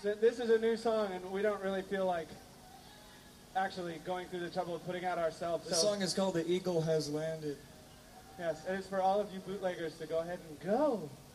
So this is a new song, and we don't really feel like actually going through the trouble of putting out ourselves. This song is called "The Eagle Has Landed." Yes, it is for all of you bootleggers to go ahead and go.